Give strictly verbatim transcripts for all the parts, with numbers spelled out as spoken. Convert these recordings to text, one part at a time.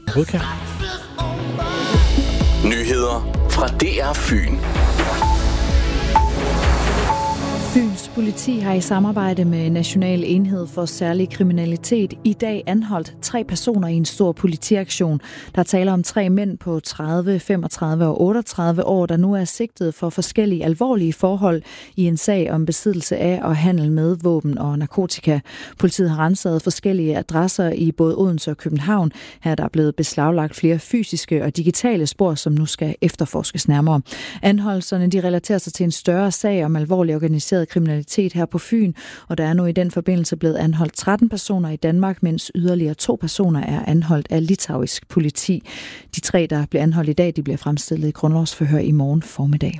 Rødkær. Nyheder fra D R Fyn. Fyns politi har i samarbejde med National Enhed for Særlig Kriminalitet i dag anholdt tre personer i en stor politiaktion. Der taler om tre mænd på tredive, femogtredive og otteogtredive år, der nu er sigtet for forskellige alvorlige forhold i en sag om besiddelse af og handel med våben og narkotika. Politiet har renset forskellige adresser i både Odense og København. Her er der blevet beslaglagt flere fysiske og digitale spor, som nu skal efterforskes nærmere. Anholdelserne de relaterer sig til en større sag om alvorlig organiseret kriminalitet her på Fyn, og der er nu i den forbindelse blevet anholdt tretten personer i Danmark, mens yderligere to personer er anholdt af litauisk politi. De tre, der bliver anholdt i dag, de bliver fremstillet i grundlovsforhør i morgen formiddag.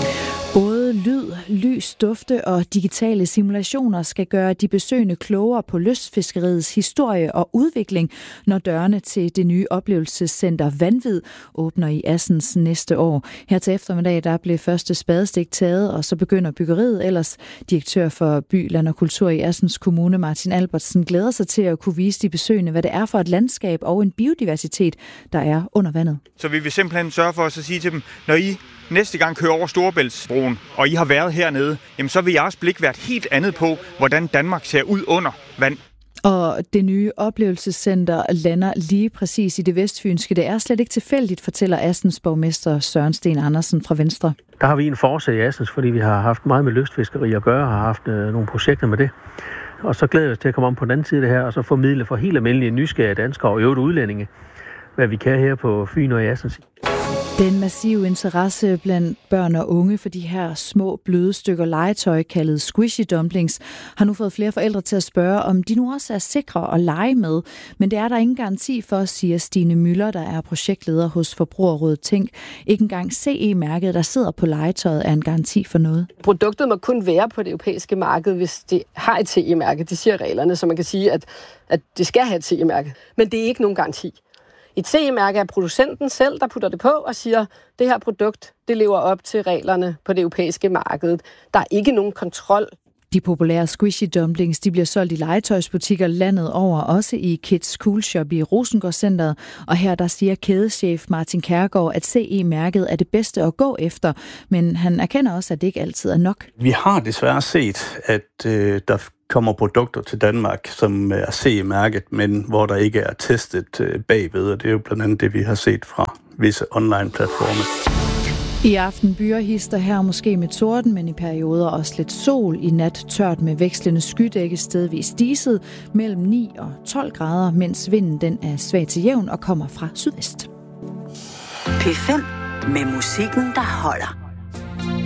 Både lyd, lys, dufte og digitale simulationer skal gøre de besøgende klogere på lystfiskeriets historie og udvikling, når dørene til det nye oplevelsescenter Vanvid åbner i Assens næste år. Her til eftermiddag der blev første spadestik taget, og så begynder byggeriet. Ellers direktør for By, Land og Kultur i Assens Kommune, Martin Albertsen, glæder sig til at kunne vise de besøgende, hvad det er for et landskab og en biodiversitet, der er under vandet. Så vi vil simpelthen sørge for os at sige til dem, når I næste gang kører over Storebæltsbroen, og I har været hernede, jamen så vil jeres blik være et helt andet på, hvordan Danmark ser ud under vand. Og det nye oplevelsescenter lander lige præcis i det vestfynske. Det er slet ikke tilfældigt, fortæller Assens borgmester Søren Sten Andersen fra Venstre. Der har vi en force i Assens, fordi vi har haft meget med lystfiskeri at gøre, og har haft øh, nogle projekter med det. Og så glæder vi os til at komme om på den anden side af det her, og så formidle for helt almindelige nysgerrige danskere og øvrigt udlændinge, hvad vi kan her på Fyn og i Assens. Den massive interesse blandt børn og unge for de her små, bløde stykker legetøj, kaldet squishy dumplings, har nu fået flere forældre til at spørge, om de nu også er sikre at lege med. Men det er der ingen garanti for, siger Stine Møller, der er projektleder hos Forbrugerrådet Tænk. Ikke engang C E-mærket, der sidder på legetøjet, er en garanti for noget. Produktet må kun være på det europæiske marked, hvis det har et C E-mærke. Det siger reglerne, så man kan sige, at, at det skal have et C E-mærke. Men det er ikke nogen garanti. Et C E-mærke er producenten selv, der putter det på og siger, det her produkt, det lever op til reglerne på det europæiske marked. Der er ikke nogen kontrol. De populære squishy dumplings, de bliver solgt i legetøjsbutikker landet over, også i Kids Cool Shop i Rosengårdscenteret. Og her der siger kædechef Martin Kærgaard, at C E-mærket er det bedste at gå efter, men han erkender også, at det ikke altid er nok. Vi har desværre set, at øh, der kommer produkter til Danmark, som er C E-mærket, men hvor der ikke er testet øh, bagved, og det er jo blandt andet det, vi har set fra visse online-platforme. I aften byer hister her måske med torden, men i perioder også lidt sol. I nat tørt med vekslende skydække, stedvis diset mellem ni og tolv grader, mens vinden den er svag til jævn og kommer fra sydvest. P fem med musikken, der holder.